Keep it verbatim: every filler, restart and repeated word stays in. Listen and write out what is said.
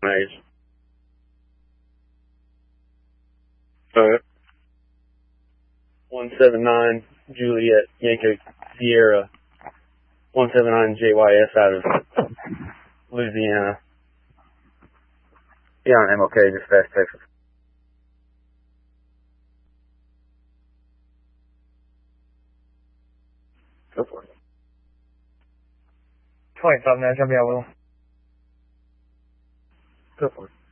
Nice. Alright. one seven nine Juliet Yankee Sierra. one seven nine J Y S out of Louisiana. Yeah, I'm okay, just fast Texas. Go for it. twenty-five minutes, I'll be able to. Go for it.